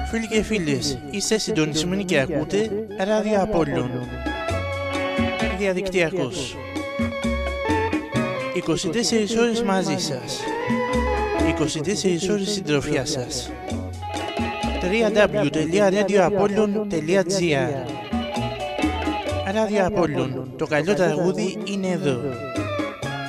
Φίλοι και φίλες, είστε συντονισμένοι και ακούτε Ράδιο Απόλλων. Διαδικτυακός. 24 ώρες μαζί σας. 24 ώρες συντροφιά σας. www.radioapollon.gr Ράδιο Απόλλων. Το καλό τραγούδι είναι εδώ.